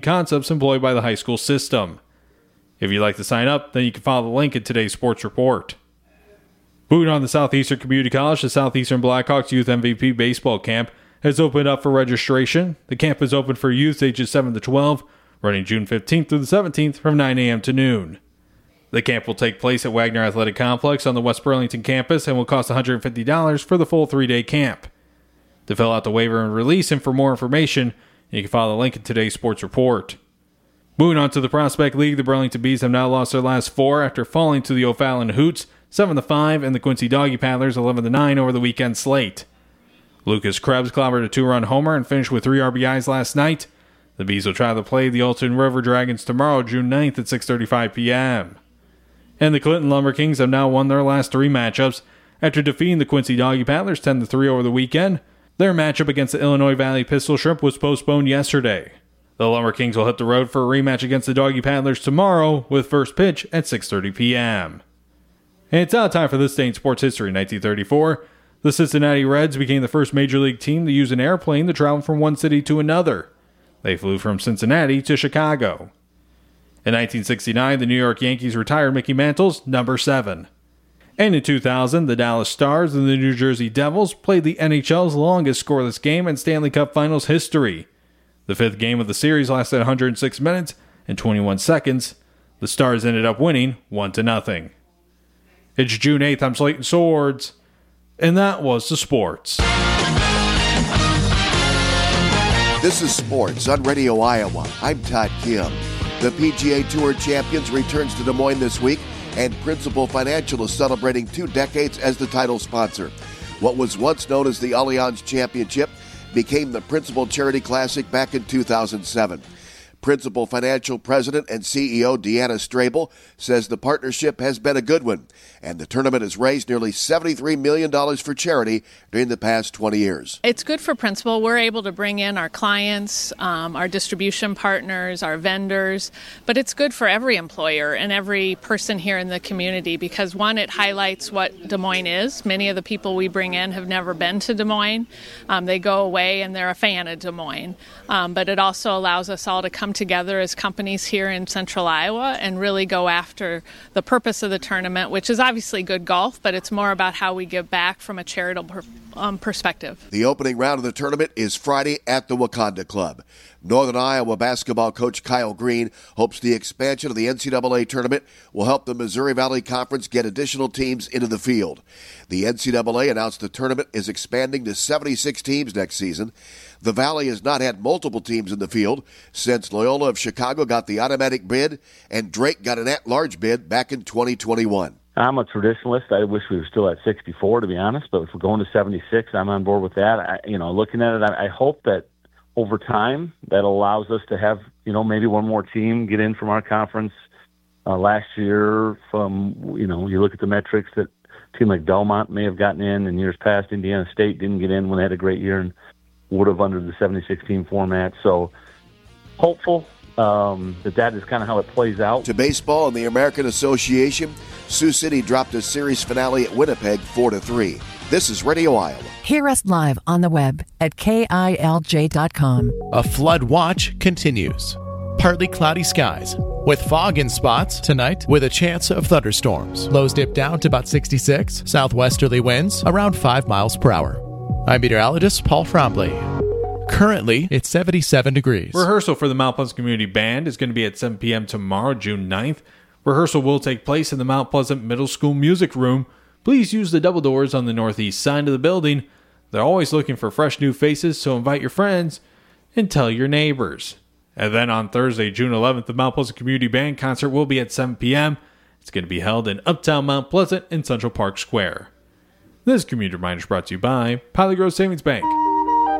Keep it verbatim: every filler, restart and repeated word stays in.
concepts employed by the high school system. If you'd like to sign up, then you can follow the link in today's sports report. Moving on to Southeastern Community College, the Southeastern Blackhawks Youth M V P Baseball Camp has opened up for registration. The camp is open for youths ages seven to twelve, running June fifteenth through the seventeenth from nine a.m. to noon. The camp will take place at Wagner Athletic Complex on the West Burlington campus and will cost one hundred fifty dollars for the full three-day camp. To fill out the waiver and release and for more information, you can follow the link in today's sports report. Moving on to the Prospect League, the Burlington Bees have now lost their last four after falling to the O'Fallon Hoots seven to five and the Quincy Doggy Paddlers eleven to nine over the weekend slate. Lucas Krebs clobbered a two-run homer and finished with three R B Is last night. The Bees will try to play the Alton River Dragons tomorrow, June ninth at six thirty-five p.m. And the Clinton Lumber Kings have now won their last three matchups after defeating the Quincy Doggy Paddlers ten to three over the weekend. Their matchup against the Illinois Valley Pistol Shrimp was postponed yesterday. The Lumber Kings will hit the road for a rematch against the Doggy Paddlers tomorrow with first pitch at six thirty p.m. And it's now time for this day in sports history. In nineteen thirty-four, the Cincinnati Reds became the first Major League team to use an airplane to travel from one city to another. They flew from Cincinnati to Chicago. In nineteen sixty-nine, the New York Yankees retired Mickey Mantle's number seven. And in two thousand, the Dallas Stars and the New Jersey Devils played the N H L's longest scoreless game in Stanley Cup Finals history. The fifth game of the series lasted one hundred six minutes and twenty-one seconds. The Stars ended up winning one to nothing. It's June eighth, I'm Slayton Swords, and that was the sports. This is Sports on Radio Iowa. I'm Todd Kim. The P G A Tour Champions returns to Des Moines this week, and Principal Financial is celebrating two decades as the title sponsor. What was once known as the Allianz Championship became the Principal Charity Classic back in two thousand seven. Principal Financial President and C E O Deanna Strable says the partnership has been a good one, and the tournament has raised nearly seventy-three million dollars for charity during the past twenty years. It's good for Principal. We're able to bring in our clients, um, our distribution partners, our vendors, but it's good for every employer and every person here in the community because, one, it highlights what Des Moines is. Many of the people we bring in have never been to Des Moines. Um, they go away and they're a fan of Des Moines, um, but it also allows us all to come together as companies here in Central Iowa and really go after the purpose of the tournament, which is obviously good golf, but it's more about how we give back from a charitable um, perspective. The opening round of the tournament is Friday at the Wakanda Club. Northern Iowa basketball coach Kyle Green hopes the expansion of the N C double A tournament will help the Missouri Valley Conference get additional teams into the field. The N C double A announced the tournament is expanding to seventy-six teams next season. The Valley has not had multiple teams in the field since Loyola of Chicago got the automatic bid and Drake got an at-large bid back in twenty twenty-one. I'm a traditionalist. I wish we were still at sixty-four, to be honest, but if we're going to seventy-six, I'm on board with that. I, you know, looking at it, I, I hope that over time that allows us to have, you know, maybe one more team get in from our conference. Uh, last year, from, you know, you look at the metrics that a team like Belmont may have gotten in in years past. Indiana State didn't get in when they had a great year and would have under the seventy-six team format. So hopeful um, that that is kind of how it plays out. To baseball and the American Association, Sioux City dropped a series finale at Winnipeg four to three. This is Radio Iowa. Hear us live on the web at K I L J dot com. A flood watch continues. Partly cloudy skies with fog in spots tonight with a chance of thunderstorms. Lows dip down to about sixty-six. Southwesterly winds around five miles per hour. I'm meteorologist Paul Frombley. Currently, it's seventy-seven degrees. Rehearsal for the Mount Pleasant Community Band is going to be at seven p.m. tomorrow, June ninth. Rehearsal will take place in the Mount Pleasant Middle School Music Room. Please use the double doors on the northeast side of the building. They're always looking for fresh new faces, so invite your friends and tell your neighbors. And then on Thursday, June eleventh, the Mount Pleasant Community Band concert will be at seven p.m. It's going to be held in Uptown Mount Pleasant in Central Park Square. This community reminder is brought to you by Pilot Grove Savings Bank.